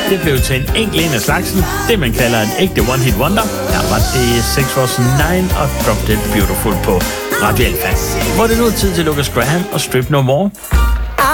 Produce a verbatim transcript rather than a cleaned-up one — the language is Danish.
det blev til en enkelt en af slagsen. Det, man kalder en ægte one-hit wonder. Her var det Six Was Nine og Drop Dead Beautiful på Radio Alfa. Hvor det nu er tid til Lucas Graham og Strip No More.